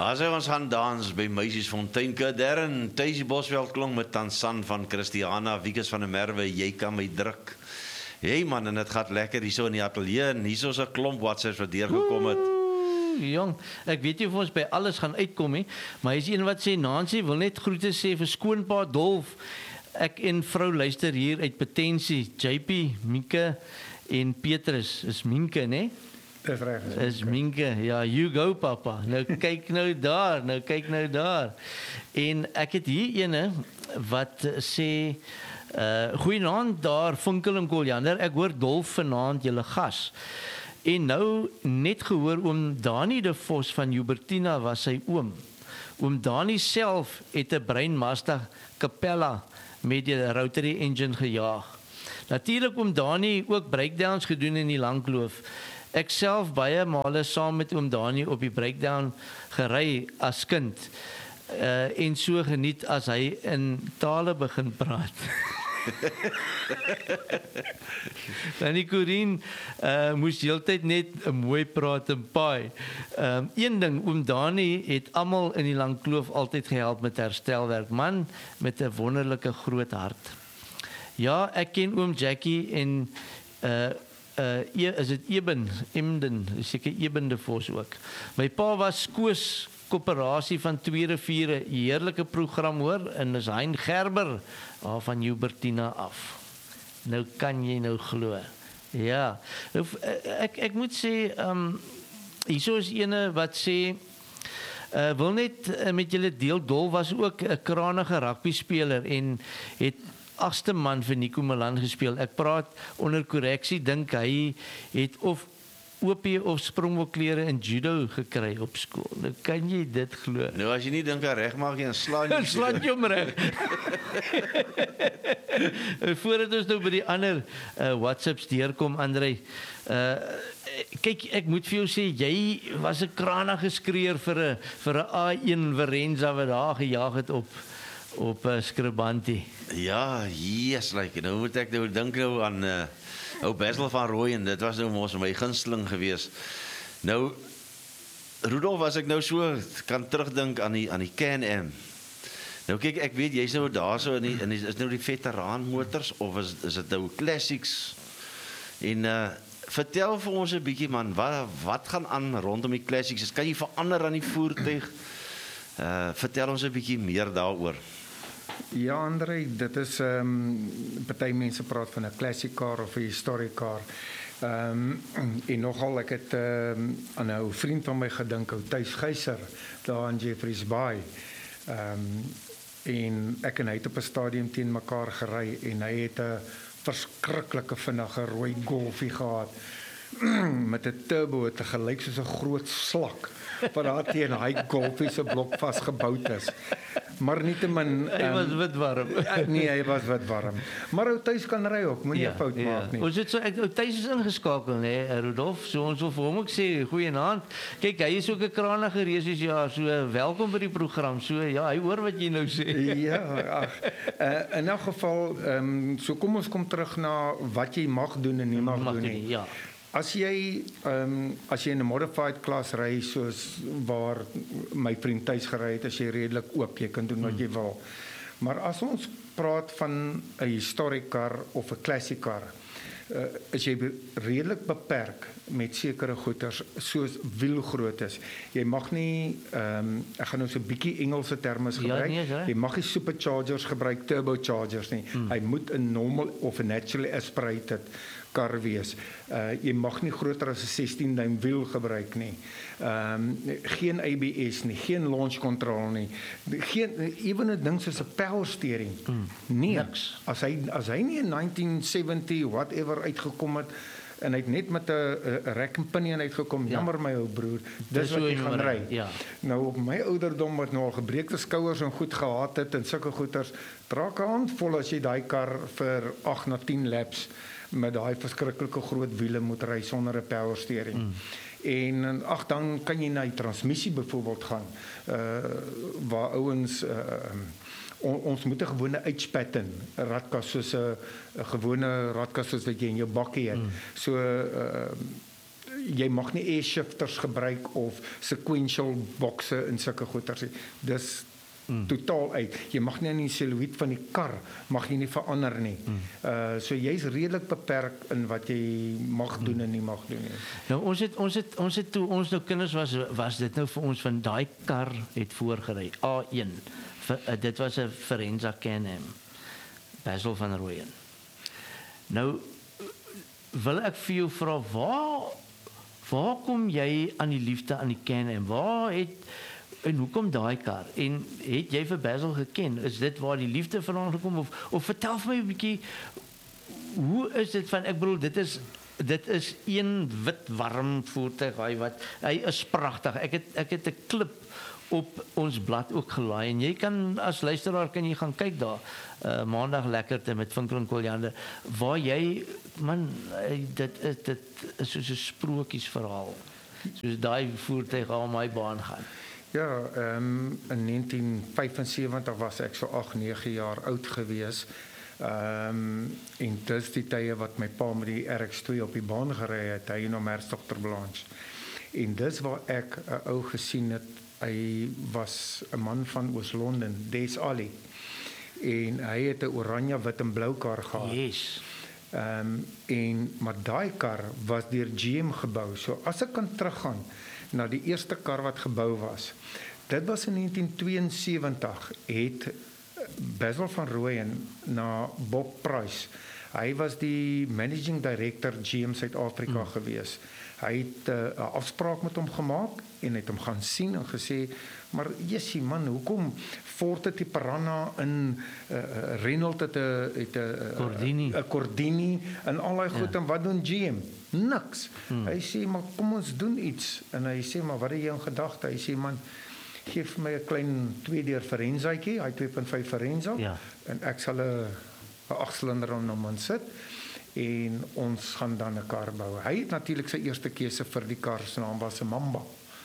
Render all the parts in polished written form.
As ons gaan dans by Meisiesfonteinke, Darren, Thuisie Bosveld klonk met Tansan van Christiana, Wiekes van der Merwe, jy kan my druk. Hey man, en het gaat lekker hier so in die atelier, en hier so's 'n klomp WhatsApps wat deurgekom het. Jong, ek weet nie of ons by alles gaan uitkom nie, maar hy is een wat sê, Nancy wil net groete sê vir skoonpa Dolf. Ek en vrou luister hier uit Potensie, JP, Mieke en Petrus, is Minke, né? Dis reg. Is Minke, ja, you go papa. Nou kyk nou daar. En ek het hier ene wat sê, goeienaand daar, Vinkel en Koljander, ek hoor Dolf vanaand julle gas. En nou net gehoor oom Dani de Vos van Hubertina was sy oom. Oom Dani self het 'n Brein Mazda Capella met die rotary engine gejaag. Natuurlik oom Dani ook breakdowns gedoen in die Langkloof. Ek self baie male saam met oom Dani op die breakdown gery as kind. En so geniet as hy in tale begin praat. Danny Corine moes heeltyd net mooi praat en paai. Een ding, oom Dani het almal in die Langkloof altyd gehelp met herstelwerk. Man met 'n wonderlike groot hart. Ja, ek ken oom Jackie en is dit Emden, seker Eben de Vos ook. My pa was Koos Koöperasie van Twee Riviere, heerlike program hoor, en is Hein Gerber van Hubertina af. Nou kan jy nou glo. Ja, ek moet sê, hierso is ene wat sê, wil net met julle deel, Dol was ook 'n kranige rugby speler en het 8ste man vir Nico Milan gespeel. Ek praat onder korreksie, dink hy het of OP of springbokklere in judo gekry op skool. Nou kan jy dit glo. Nou as jy nie dink aan regmaak jy, slaan jy. Slaan jy hom reg. Voordat ons nou by die ander WhatsApps deurkom, Andrei, kyk, ek moet vir jou sê, jy was 'n kranige skreeuer vir 'n A1 Verenza wat daar gejaag het op Skribanti. Ja, yes, like, nou moet ek nou dink nou aan ou Basil van Rooyen, dit was nou mos my gunsteling geweest. Nou Rudolf, as ek nou so kan terugdink aan die Can-Am. Nou kyk, ek weet jy's nou daarso in die is nou die veteraan motors of is dit nou classics? En vertel vir ons 'n bietjie man, wat gaan aan rondom die classics? Kan jy verander aan die voertuig? Vertel ons 'n bietjie meer daaroor. Ja, Andrei, dit is party mense praat van 'n classic car of 'n historic car. En nogal ek het aan 'n ou vriend van my gedink, ou Thuis Geyser, daar in Jeffreys Bay. En ek en hy het op 'n stadium teen mekaar gery en hy het 'n verskriklike vinnige rooi Golfie gehad met 'n turbo te gelyk soos 'n groot slak wat daar teen hy Golfie se blok vasgebou is. Maar nietemin hy was wit warm. Nee, hy was wit warm. Maar ou Thuis kan ry ook, moenie 'n fout maak nie. Ons het so ou Thuis is ingeskakel, né, Rudolf. So ons wil vir hom ook sê goeienaand. Kyk, hy is ook 'n kranige reus hierdie jaar, so welkom by die program. So ja, hy hoor wat jy nou sê. Ja, ag. In elk geval, so kom ons kom terug na wat jy mag doen en nie mag doen nie. Ja. As jy in 'n modified klas ry soos waar my vriend Thuis gery het, as jy redelik oop, jy kan doen wat jy wil. Maar as ons praat van 'n historic car of 'n classic car, is jy redelik beperk met sekere goeders soos wielgroottes. Jy mag nie ek gaan nou so 'n bietjie Engelse terme gebruik. Ja, Jy mag nie superchargers gebruik, turbochargers nie. Hy moet 'n normal of 'n naturally aspirated kar wees. Jy mag nie groter as 'n 16 duim wiel gebruik nie. Geen ABS nie, geen launch control nie. Geen ewen 'n ding soos 'n power steering. Nee, niks. As hy nie in 1970 whatever uitgekom het en hy het net met 'n rack and pinion uitgekom, jammer my ou broer, dis wat jy gaan ry. Ja. Nou op my ouderdom wat nou al gebreekte skouers en goed gehad het en sulke goeters, draak 'n handvol as jy daai kar vir 8 na 10 laps met daai verskriklike groot wiele moet ry sonder 'n power steering. En ag, dan kan jy na die transmissie byvoorbeeld gaan, waar ouens ons moet 'n gewone H-pattern radkas soos 'n gewone radkas soos wat jy in jou bakkie het. So jy mag nie air shifters gebruik of sequential bokse in sulke goeters nie. Dis totaal uit. Jy mag nie in die silhouet van die kar mag jy nie verander nie. So jy's redelik beperk in wat jy mag doen en nie mag doen nie. Nou ons het toe ons nou kinders was dit nou vir ons van daai kar het voorgery A1. Dit was 'n Forenza Can-Am. Basil van Rooyen. Nou wil ek vir jou vra waar kom jy aan die liefde aan die Can-Am? En hoekom daai kar? En het jy vir Basil geken? Is dit waar die liefde vandaan gekom of vertel vir my 'n bietjie hoe is dit van ek bedoel dit is een wit warm voertuig hy is pragtig. Ek het 'n klip op ons blad ook gelaai en jy kan as luisteraar kan jy gaan kyk daar maandag lekkerte met Vinkel en Koljander waar jy man dit is soos 'n sprokiesverhaal. Soos daai voertuig aan my baan gaan. Ja, in 1975 was ek so 8-9 jaar oud gewees. En dis die tye wat my pa met die RX2 op die baan gery het, hy en Omer Dr. Blanche. En dis waar ek 'n ou gesien het, hy was 'n man van Oos-London, Des Ali. En hy het 'n oranje, wit en blou kar gehad. Yes. Maar daai kar was deur GM gebou. So as ek kan teruggaan na die eerste kar wat gebou was. Dit was in 1972 het Basil van Rooyen na Bob Price. Hy was die managing director GM Suid-Afrika gewees. Hy het 'n afspraak met hom gemaak en het hom gaan sien en gesê, maar jessie man, hoekom Ford het die Piranha in Renault het 'n Cordini en al daai goed en wat doen GM? Niks. Hy sê maar kom ons doen iets en hy sê maar wat het jy in gedagte? Hy sê man gee vir my 'n klein 2-deur Forenzaatjie, hy 2.5 Forenza en ek sal 'n 8-silinder aan hom insit en ons gaan dan 'n kar bou. Hy het natuurlik sy eerste keuse vir die kar se naam was 'n Mamba.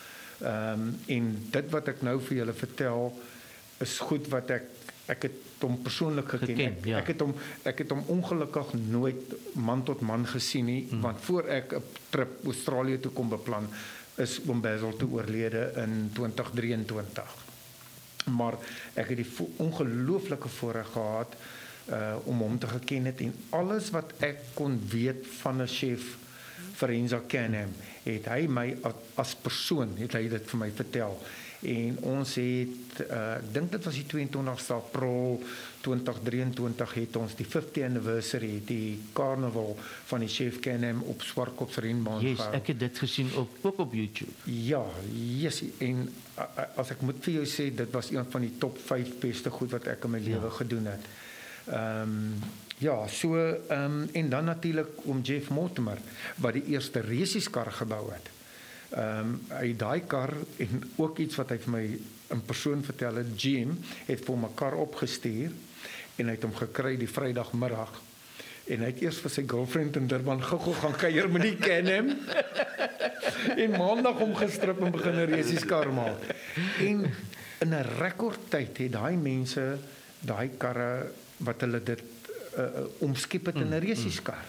En dit wat ek nou vir julle vertel is goed wat ek het hom persoonlik geken. Ek het hom ongelukkig nooit man tot man gesien nie, want voor ek 'n trip Australië toe kom beplan, is oom Basil toe oorlede in 2023. Maar ek het die ongelooflike voorreg gehad om hom te geken het en alles wat ek kon weet van 'n chef Forenza Can-Am, het hy my as persoon, het hy dit vir my vertel. En ons het, ek dink dit was die 22 April 2023 het ons die 50th anniversary, die carnaval van die chef Can-Am op Swartkops renbaan gehou. Yes, ek het dit gesien ook op YouTube. Ja, yes, en as ek moet vir jou sê, dit was een van die top 5 beste goed wat ek in my lewe gedoen het. En dan natuurlik oom Jeff Mortimer wat die eerste resieskar gebou het. Hy daai kar en ook iets wat hy vir my in persoon vertel het, GM het vir hom 'n kar opgestuur en hy het hom gekry die Vrydagmiddag en hy het eers vir sy girlfriend in Durban gou gaan kuier met die Can-Am en maandag omgestrip en begin 'n resieskar maak. En in 'n rekordtyd het daai mense daai karre wat hulle dit omskep het in 'n resieskar.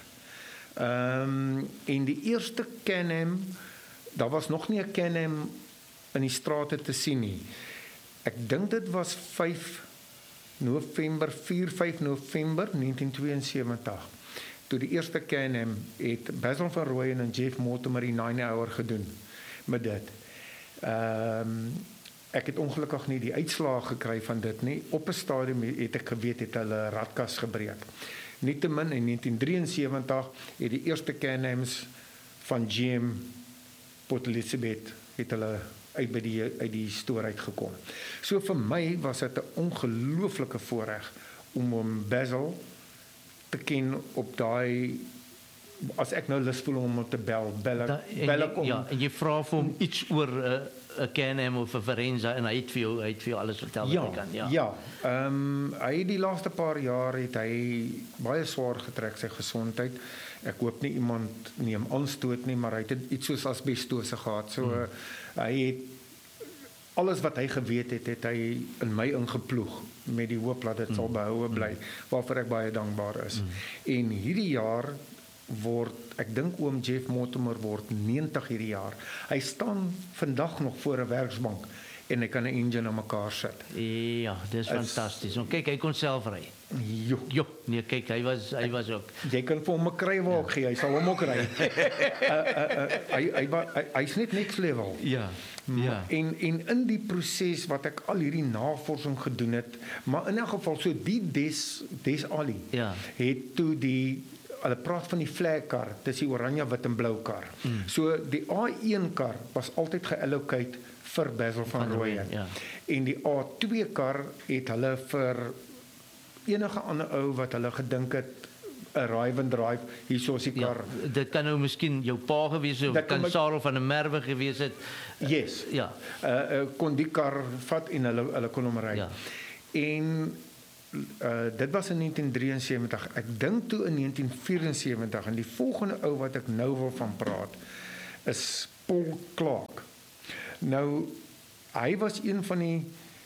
En die eerste Can-Am, daar was nog nie 'n Can-Am in die strate te sien nie. Ek dink dit was 4-5 November 1972. Toe die eerste Can-Am het Basil van Rooyen en Jeff Mortimer die 9-hour gedoen met dit. Ek het ongelukkig nie die uitslae gekry van dit nie. Op 'n stadium het ek geweet het hulle radkas gebreek. Nietemin in 1973 het die eerste Can-Ams van GM Port Elizabeth het hulle uit die stoor uitgekom. So vir my was dit 'n ongelooflike voorreg om Basil te ken op daai, as ek nou lus voel om hom te bel ek om. Ja, en jy vra vir hom iets oor 'n Can-Am of 'n Forenza en hy het vir jou alles vertel wat hy kan. Ja. Hy die laaste paar jaar het hy baie swaar getrek sy gesondheid. Ek hoop nie iemand neem aanstoot nie, maar hy het iets soos asbestose gehad. So hy het alles wat hy geweet het hy in my ingeploeg met die hoop dat dit sal behoue bly, waarvoor ek baie dankbaar is. En hierdie jaar ek dink oom Jeff Mortimer word 90 hierdie jaar. Hy staan vandag nog voor 'n werksbank en hy kan 'n engine aan mekaar sit. Ja, dis fantasties. Nou kyk, hy kon self ry. Jo, nee, kyk, hy was ook. Jy kan vir hom 'n kruiwaag gee, hy sal hom ook ry. Hy's net next level. Ja. En in die proses wat ek al hierdie navorsing gedoen het, maar in 'n geval so die Des Ali het toe hulle praat van die flag kar, dis die oranje, wit en blou kar. So die A1 kar was altyd geallocate vir Basil van Rooyen. En die A2 kar het hulle vir enige ander ou wat hulle gedink het 'n Rive and Drive, hierso is die kar. Dit kan nou miskien jou pa gewees het, of kan Sarel van 'n Merwe gewees het. Yes. Kon die kar vat en hulle kon hom ry. En dit was in 1973. Ek dink toe in 1974 en die volgende ou wat ek nou wil van praat is Paul Clark. Nou hy was een van die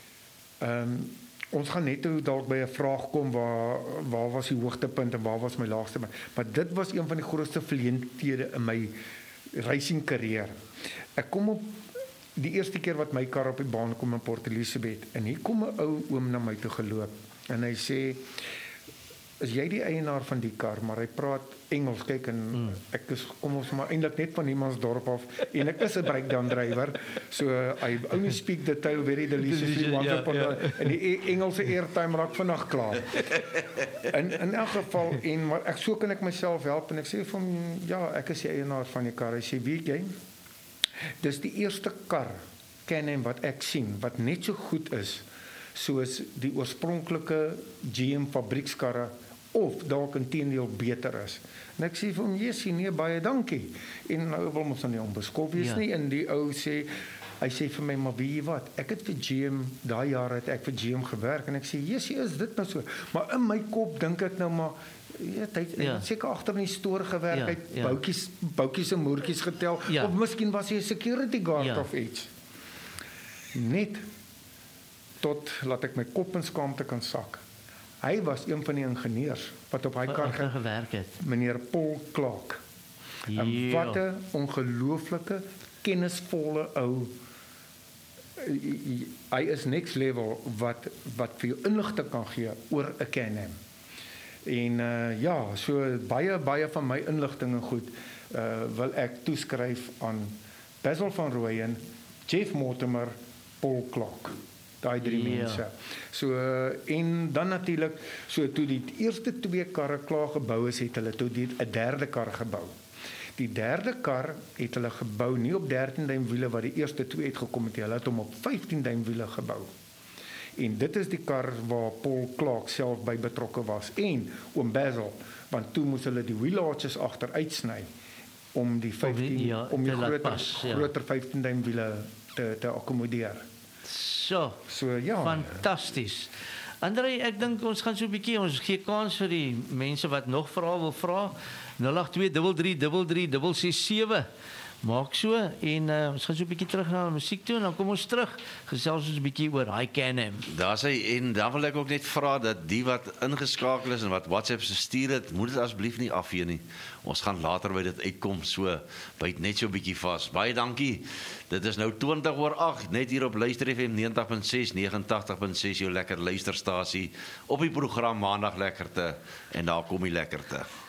ons gaan net toe dalk by 'n vraag kom waar was die hoogtepunt en waar was my laagste punt. Maar dit was een van die grootste geleenthede in my racing carrière. Ek kom op die eerste keer wat my kar op die baan kom in Port Elizabeth en hier kom 'n ou oom na my toe geloop en hy sê, is jy die eienaar van die kar? Maar hy praat Engels, kyk, en ek kom ons maar eintlik net van Niemandsdorp af en ek is 'n breakdown drywer, so I only speak the tail very deliciously en die Engelse airtime raak vinnig klaar. In elk geval, maar so kan ek myself help en ek sê vir hom, ja, ek is die eienaar van die kar. Hy sê, weet jy, dis die eerste kar, Can-Am wat ek sien, wat net so goed is soos die oorspronklike GM fabriekskarre of dalk inteendeel beter is. En ek sê vir hom, Jessie, nee, baie dankie. En nou wil ons nie onbeskof wees nie, en die ou sê, hy sê vir my, maar weet jy wat, ek het vir GM, daai jare het ek vir GM gewerk, en ek sê, Jessie, is dit nou so? Maar in my kop dink ek nou maar, hy het seker agter in die stoor gewerk, hy het boutjies en moertjies getel, of miskien was hy 'n security guard of iets. Net tot laat ek my kop in skaamte kan sak. Hy was een van die ingenieurs wat op hy kar gewerk het. Meneer Paul Clark. En wat 'n ongelooflike kennisvolle ou. Hy is next level wat vir jou inligting kan gee oor 'n Can-Am. En so baie van my inligting en goed wil ek toeskryf aan Basil van Rooyen, Jeff Mortimer, Paul Clark. Daai drie mense. So en dan natuurlik, so toe die eerste 2 karre klaar gebou is, het hulle toe 'n derde kar gebou. Die derde kar het hulle gebou nie op 13 duim wiele wat die eerste 2 het gekom het, hulle het hom op 15 duim wiele gebou. En dit is die kar waar Paul Clark self by betrokke was en oom Basil, want toe moes hulle die wheel arches agter uitsny om die 15 om die groter 15 duim wiele te akkommodeer. So ja. Fantasties. André, ek dink ons gaan so 'n bietjie, ons gee kans vir die mense wat nog vrae wil vra. 082333367. Maak so en ons gaan so 'n bietjie terug na die musiek toe en dan kom ons terug. Gesels ons 'n bietjie oor hy Can-Am. Daar sê en dan wil ek ook net vra dat die wat ingeskakel is en wat WhatsApp se stuur het, moet dit asseblief nie afvee nie. Ons gaan later by dit uitkom, so byt net so 'n bietjie vas. Baie dankie. Dit is nou 20:08 net hier op Luister FM 90.6 89.6 jou lekker luisterstasie op die program Maandag Lekkerte en daar kom die lekkerte.